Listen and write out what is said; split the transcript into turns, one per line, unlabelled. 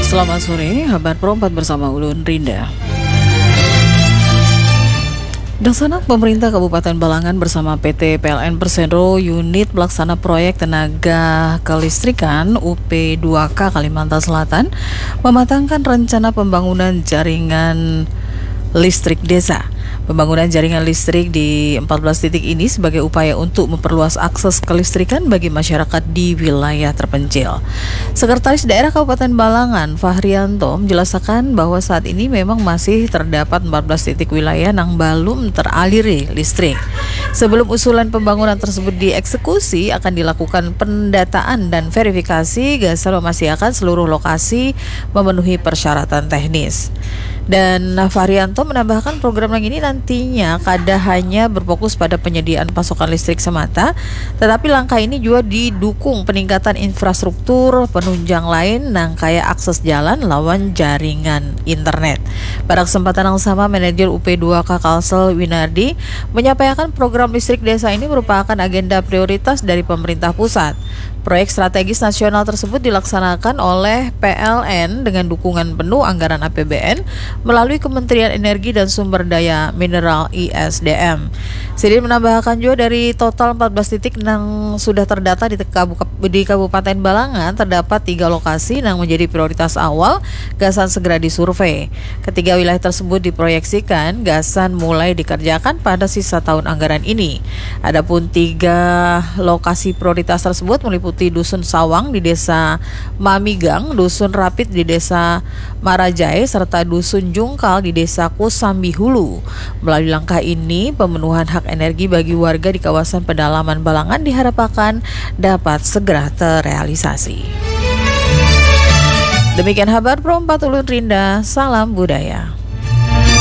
Selamat sore, kabar Pro 4 bersama Ulun Rinda. Dasanak pemerintah Kabupaten Balangan bersama PT PLN Persero Unit Pelaksana Proyek Tenaga Kelistrikan UP2K Kalimantan Selatan mematangkan rencana pembangunan jaringan listrik desa. Pembangunan jaringan listrik di 14 titik ini sebagai upaya untuk memperluas akses kelistrikan bagi masyarakat di wilayah terpencil. Sekretaris Daerah Kabupaten Balangan, Fahrianto, menjelaskan bahwa saat ini memang masih terdapat 14 titik wilayah yang belum teraliri listrik. Sebelum usulan pembangunan tersebut dieksekusi, akan dilakukan pendataan dan verifikasi Gasal memastikan seluruh lokasi memenuhi persyaratan teknis. Dan Fahrianto menambahkan program yang ini nantinya kada hanya berfokus pada penyediaan pasokan listrik semata, tetapi langkah ini juga didukung peningkatan infrastruktur penunjang lain yang kayak akses jalan lawan jaringan internet. Pada kesempatan yang sama, manajer UP2K Kalsel Winardi menyampaikan program listrik desa ini merupakan agenda prioritas dari pemerintah pusat. Proyek strategis nasional tersebut dilaksanakan oleh PLN dengan dukungan penuh anggaran APBN melalui Kementerian Energi dan Sumber Daya Mineral ISDM. Sidin menambahkan juga dari total 14 titik yang sudah terdata di Kabupaten Balangan, terdapat 3 lokasi yang menjadi prioritas awal Gasan segera disurvei. Ketiga wilayah tersebut diproyeksikan Gasan mulai dikerjakan pada sisa tahun anggaran ini. Adapun 3 lokasi prioritas tersebut meliputi Dusun Sawang di Desa Mamigang, Dusun Rapid di Desa Marajai, serta Dusun Jungkal di Desa Kosambi Hulu. Melalui langkah ini, pemenuhan hak energi bagi warga di kawasan pedalaman Balangan diharapkan dapat segera terrealisasi. Demikian kabar Pro 4 Ulun Rinda, salam budaya.